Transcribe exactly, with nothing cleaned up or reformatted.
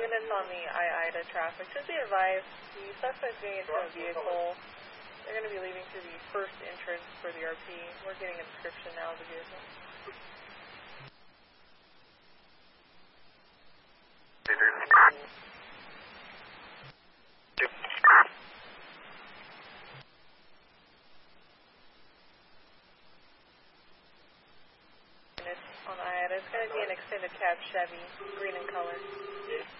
units on the I I to traffic. Just be advised, the suspect's getting into a vehicle. They're going to be leaving through the first entrance for the R P. We're getting a description now of the vehicle. On I I, it's going to be an extended cab Chevy, green in color.